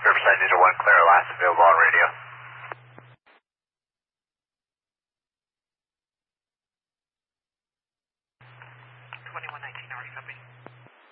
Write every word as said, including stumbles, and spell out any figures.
Riverside Ninja one, clear, last available on radio. twenty-one nineteen, are we copy?